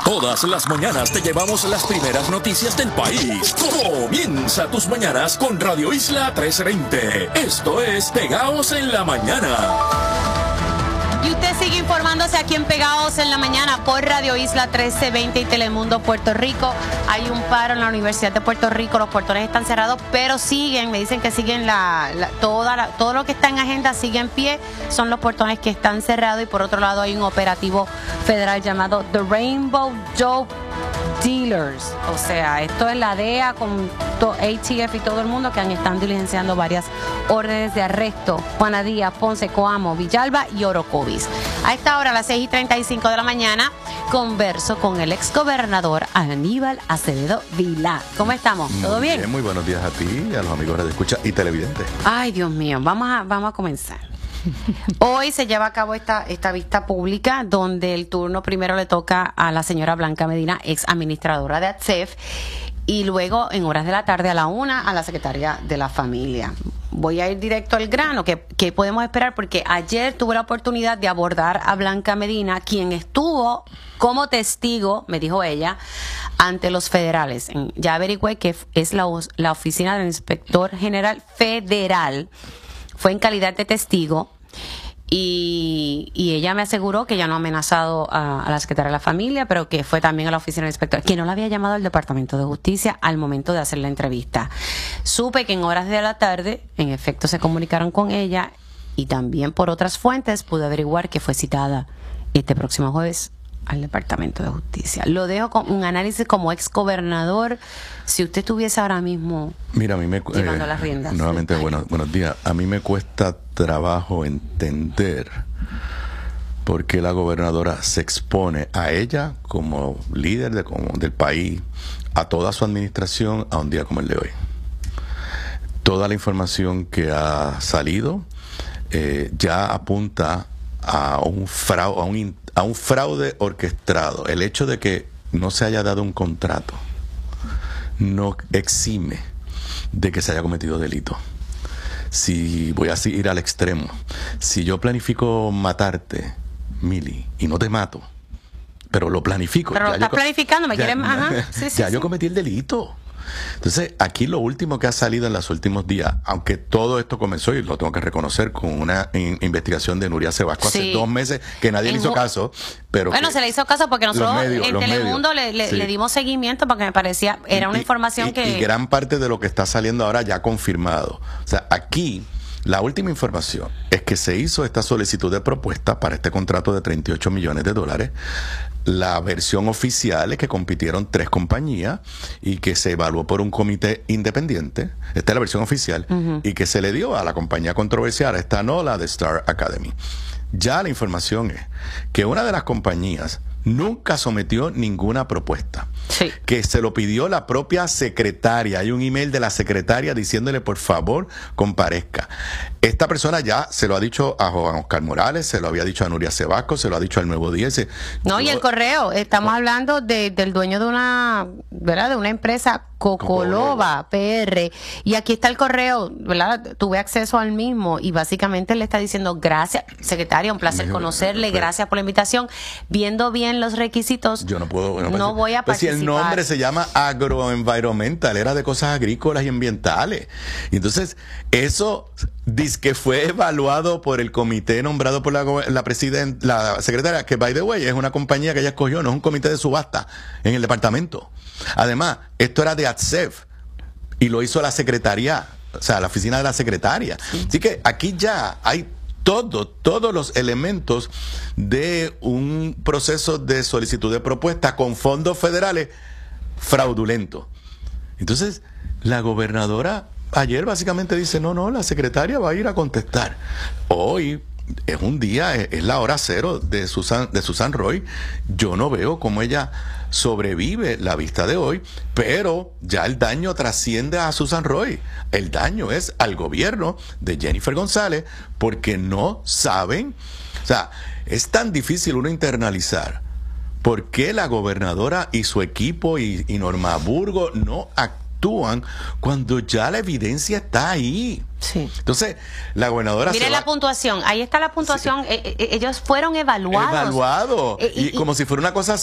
Todas las mañanas te llevamos las primeras noticias del país. Comienza tus mañanas con Radio Isla 1320. Esto es Pegaos en la Mañana. Y usted sigue informándose aquí en Pegados en la Mañana por Radio Isla 1320 y Telemundo Puerto Rico. Hay un paro en la Universidad de Puerto Rico, los portones están cerrados, pero siguen, me dicen que siguen todo lo que está en agenda sigue en pie, son los portones que están cerrados y por otro lado hay un operativo federal llamado The Rainbow Dope Dealers, o sea, esto es la DEA con ATF y todo el mundo que están diligenciando varias órdenes de arresto. Juana Díaz, Ponce, Coamo, Villalba y Orocovis. A esta hora, a las 6:35 de la mañana, converso con el exgobernador Aníbal Acevedo Vilá. ¿Cómo estamos? ¿Todo bien? Muy buenos días a ti y a los amigos de Escucha y Televidentes. Ay, Dios mío, vamos a comenzar. Hoy se lleva a cabo esta vista pública donde el turno primero le toca a la señora Blanca Medina, ex administradora de ATSEF, y luego en horas de la tarde a la 1 a la secretaria de la familia. Voy a ir directo al grano, ¿qué podemos esperar? Porque ayer tuve la oportunidad de abordar a Blanca Medina, quien estuvo como testigo, me dijo ella, ante los federales. Ya averigüé que es la oficina del inspector general federal. Fue en calidad de testigo y ella me aseguró que ya no ha amenazado a la secretaria de la familia, pero que fue también a la oficina del inspector, que no la había llamado al Departamento de Justicia al momento de hacer la entrevista. Supe que en horas de la tarde, en efecto, se comunicaron con ella y también por otras fuentes pude averiguar que fue citada este próximo jueves al Departamento de Justicia. Lo dejo con un análisis como ex gobernador. Si usted estuviese ahora mismo llevando las riendas. Nuevamente, buenos días. A mí me cuesta trabajo entender por qué la gobernadora se expone a ella como líder del país, a toda su administración, a un día como el de hoy. Toda la información que ha salido ya apunta a un fraude orquestado. El hecho de que no se haya dado un contrato no exime de que se haya cometido delito. Si voy a ir al extremo, si yo planifico matarte, Mili, y no te mato, pero lo planifico. Pero lo estás planificando, me quieren... Yo cometí el delito. Entonces, aquí lo último que ha salido en los últimos días, aunque todo esto comenzó, y lo tengo que reconocer, con una investigación de Nuria Sebasco hace 2 meses, que nadie le hizo caso. Pero bueno, se le hizo caso porque nosotros en Telemundo le dimos seguimiento porque me parecía, era una información que... Y gran parte de lo que está saliendo ahora ya confirmado. O sea, aquí... La última información es que se hizo esta solicitud de propuesta para este contrato de $38 millones. La versión oficial es que compitieron 3 compañías y que se evaluó por un comité independiente. Esta es la versión oficial. Y que se le dio a la compañía controversial, esta no, la de Star Academy. Ya la información es que una de las compañías nunca sometió ninguna propuesta. Sí. Que se lo pidió la propia secretaria. Hay un email de la secretaria diciéndole, por favor, comparezca. Esta persona ya se lo ha dicho a Juan Oscar Morales, se lo había dicho a Nuria Sebasco, se lo ha dicho al Nuevo Día. Y el correo. Estamos hablando del dueño de una, ¿verdad? De una empresa, Cocolova PR. Y aquí está el correo, ¿verdad? Tuve acceso al mismo y básicamente le está diciendo, gracias, secretaria, un placer conocerle, gracias por la invitación. Viendo bien los requisitos, yo no puedo, no voy a participar. Si el nombre se llama Agroenvironmental, era de cosas agrícolas y ambientales. Y entonces, eso dice que fue evaluado por el comité nombrado por la secretaria, que by the way, es una compañía que ella escogió, no es un comité de subasta en el departamento. Además, esto era de ATSEF y lo hizo la secretaría, o sea, la oficina de la secretaria. Sí. Así que aquí ya hay todos los elementos de un proceso de solicitud de propuesta con fondos federales fraudulento. Entonces, la gobernadora ayer básicamente dice, no, la secretaria va a ir a contestar. Hoy es un día, es la hora cero de Susan Roy. Yo no veo cómo ella sobrevive la vista de hoy, pero ya el daño trasciende a Susan Roy. El daño es al gobierno de Jennifer González porque no saben, o sea, es tan difícil uno internalizar por qué la gobernadora y su equipo y Norma Burgo no actúan cuando ya la evidencia está ahí. Sí. Entonces, la gobernadora... Mire la puntuación, ahí está la puntuación, sí. Ellos fueron evaluados. Y como si fuera una cosa